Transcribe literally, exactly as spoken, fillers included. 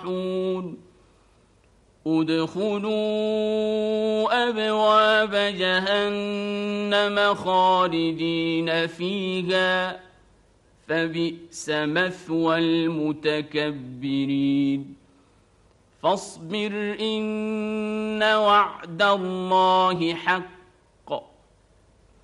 ادخلوا أبواب جهنم خالدين فيها فبئس مثوى المتكبرين فاصبر إن وعد الله حق